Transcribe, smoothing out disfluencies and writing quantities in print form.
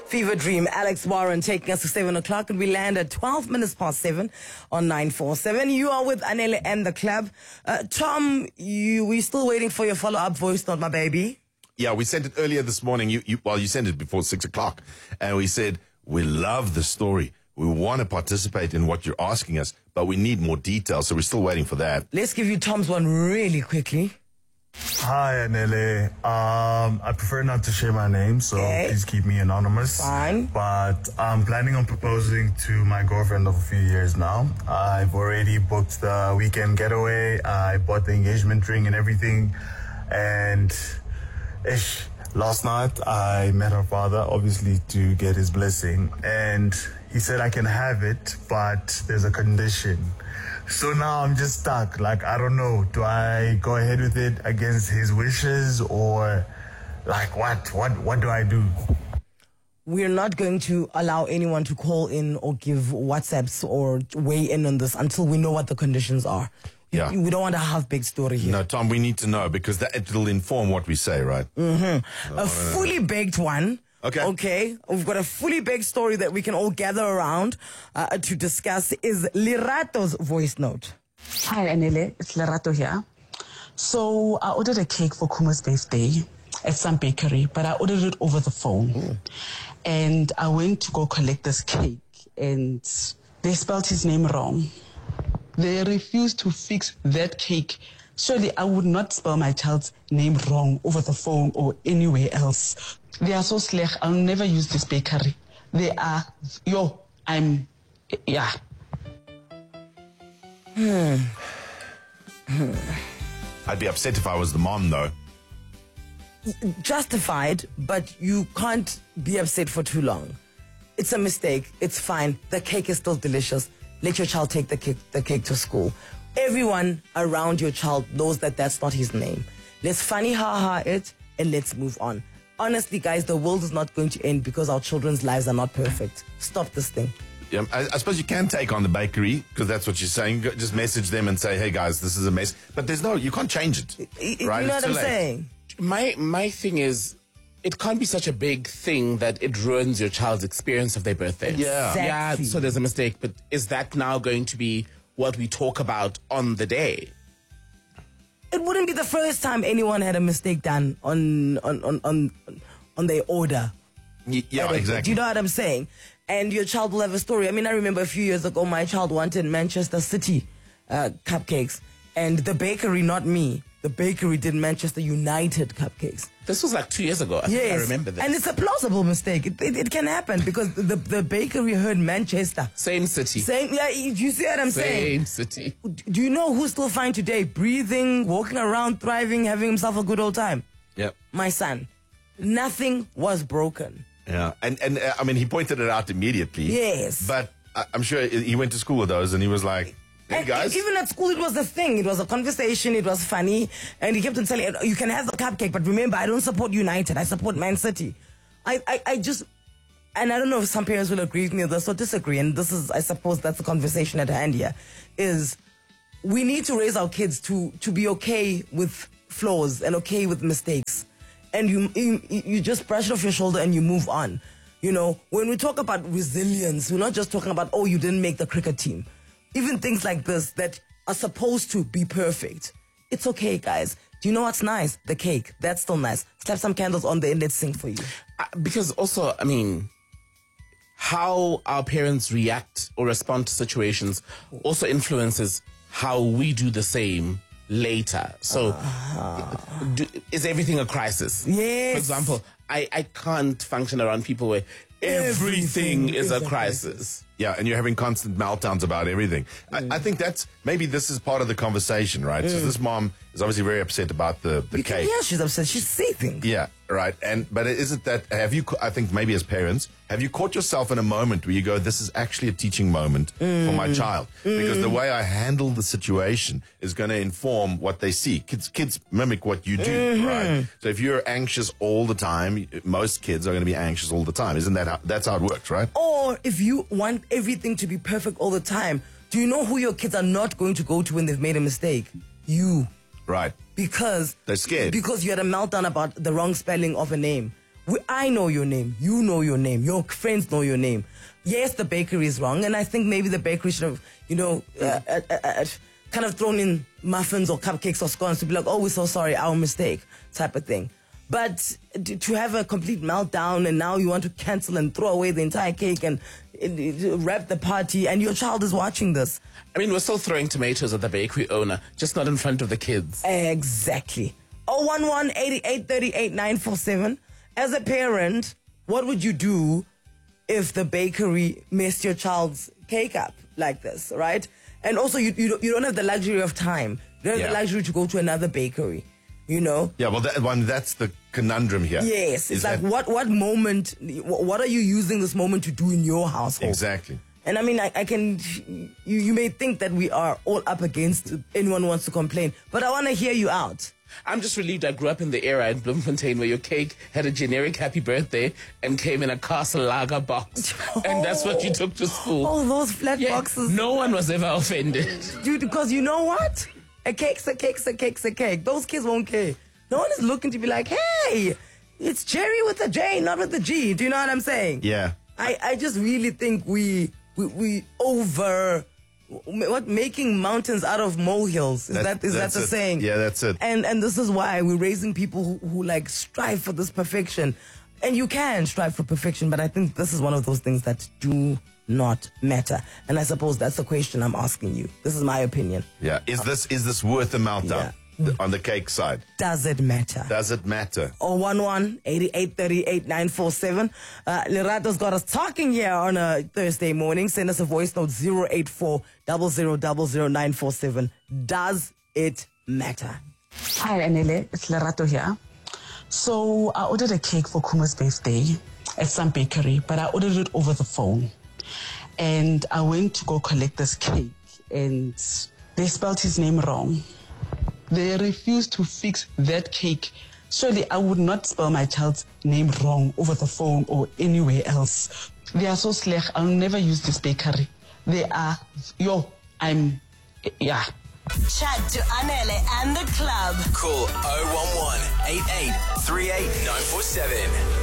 Fever Dream, Alex Warren taking us to 7 o'clock, and we land at 12 minutes past 7 on 947. You are with Anele and the club. Tom, we still waiting for your follow-up voice note, my baby. Yeah, we sent it earlier this morning. You sent it before 6 o'clock. And we said, we love the story. We want to participate in what you're asking us, but we need more details. So we're still waiting for that. Let's give you Tom's one really quickly. Hi, Anele. I prefer not to share my name, so please keep me anonymous. Fine. But I'm planning on proposing to my girlfriend of a few years now. I've already booked the weekend getaway. I bought the engagement ring and everything. And last night I met her father, obviously to get his blessing. And he said I can have it, but there's a condition. So now I'm just stuck. Like, I don't know. Do I go ahead with it against his wishes, or like what do I do? We're not going to allow anyone to call in or give WhatsApps or weigh in on this until we know what the conditions are. Yeah. We don't want a half-baked story here. No, Tom, we need to know because it'll inform what we say, right? Mm-hmm. A fully baked one. Okay. We've got a fully baked story that we can all gather around to discuss. Is Lerato's voice note. Hi, Anele. It's Lerato here. So I ordered a cake for Kuma's birthday at some bakery, but I ordered it over the phone. And I went to go collect this cake, and they spelled his name wrong. They refused to fix that cake. Surely I would not spell my child's name wrong over the phone or anywhere else. They are so slech. I'll never use this bakery. They are, yeah. I'd be upset if I was the mom, though. Justified, but you can't be upset for too long. It's a mistake. It's fine. The cake is still delicious. Let your child take the cake to school. Everyone around your child knows that that's not his name. Let's funny ha-ha it and let's move on. Honestly, guys, the world is not going to end because our children's lives are not perfect. Stop this thing. Yeah, I suppose you can take on the bakery because that's what you're saying. Just message them and say, hey, guys, this is a mess. But you can't change it. Right? You know what I'm saying? My thing is, it can't be such a big thing that it ruins your child's experience of their birthday. Yeah. Exactly. Yeah, so there's a mistake. But is that now going to be what we talk about on the day? It wouldn't be the first time anyone had a mistake done on their order. Yeah, exactly. Do you know what I'm saying? And your child will have a story. I mean, I remember a few years ago, my child wanted Manchester City cupcakes. And the bakery, not me, the bakery did Manchester United cupcakes. This was like 2 years ago. I think I remember this. And it's a plausible mistake. It can happen because the bakery heard Manchester. Same city. Yeah, you see what I'm saying? Same city. Do you know who's still fine today? Breathing, walking around, thriving, having himself a good old time. Yep. My son. Nothing was broken. Yeah. And I mean, he pointed it out immediately. Yes. But I'm sure he went to school with those and he was like, hey, guys. Even at school, it was a thing. It was a conversation. It was funny. And he kept on telling, you can have the cupcake, but remember, I don't support United. I support Man City. I just, and I don't know if some parents will agree with me or this or disagree. And this is, I suppose that's the conversation at hand here, is we need to raise our kids to be okay with flaws and okay with mistakes. And you just brush it off your shoulder and you move on. You know, when we talk about resilience, we're not just talking about, you didn't make the cricket team. Even things like this that are supposed to be perfect. It's okay, guys. Do you know what's nice? The cake. That's still nice. Slap some candles on there and let's sing for you. Because also, I mean, how our parents react or respond to situations also influences how we do the same later. So, is everything a crisis? Yes. For example, I can't function around people where everything is a crisis. Yeah, and you're having constant meltdowns about everything. I think maybe this is part of the conversation, right? So this mom is obviously very upset about the cake. Yeah, she's upset. She's seething. Yeah, right. But is it that, I think maybe as parents, have you caught yourself in a moment where you go, this is actually a teaching moment for my child? Because the way I handle the situation is going to inform what they see. Kids mimic what you do, right? So if you're anxious all the time, most kids are going to be anxious all the time. Isn't that that's how it works, right? Or if you want everything to be perfect all the time, do you know who your kids are not going to go to when they've made a mistake? You. Right. Because they're scared. Because you had a meltdown about the wrong spelling of a name. I know your name. You know your name. Your friends know your name. Yes, the bakery is wrong. And I think maybe the bakery should have, kind of thrown in muffins or cupcakes or scones to be like, oh, we're so sorry, our mistake, type of thing. But to have a complete meltdown and now you want to cancel and throw away the entire cake and wrap the party and your child is watching this. I mean, we're still throwing tomatoes at the bakery owner, just not in front of the kids. Exactly. 011-8838-947. As a parent, what would you do if the bakery messed your child's cake up like this, right? And also, you don't have the luxury of time. You don't have the luxury to go to another bakery. Yeah, well, that's the conundrum here. Yes, it's like what moment, what are you using this moment to do in your household? Exactly. And I mean, you may think that we are all up against anyone who wants to complain, but I want to hear you out. I'm just relieved I grew up in the era in Bloemfontein where your cake had a generic happy birthday and came in a Castle Lager box. And that's what you took to school. Oh, those flat boxes. No one was ever offended. Dude, because you know what? A cake's a cake's a cake's a cake. Those kids won't care. No one is looking to be like, hey, it's Jerry with a J, not with a G. Do you know what I'm saying? Yeah. I just really think we making mountains out of molehills. Is that the saying? Yeah, that's it. And this is why we're raising people who like strive for this perfection. And you can strive for perfection, but I think this is one of those things that do not matter. And I suppose that's the question I'm asking you. This is my opinion. Yeah. Is this worth a meltdown on the cake side? Does it matter? Does it matter? 011-8838-947. Lerato's got us talking here on a Thursday morning. Send us a voice note 084-0000-947. Does it matter? Hi, Anele. It's Lerato here. So I ordered a cake for Kuma's birthday at some bakery, but I ordered it over the phone. And I went to go collect this cake, and they spelled his name wrong. They refused to fix that cake. Surely I would not spell my child's name wrong over the phone or anywhere else. They are so slack. I'll never use this bakery. They are, yeah. Chat to Anele and the club. Call 011 88 38 947.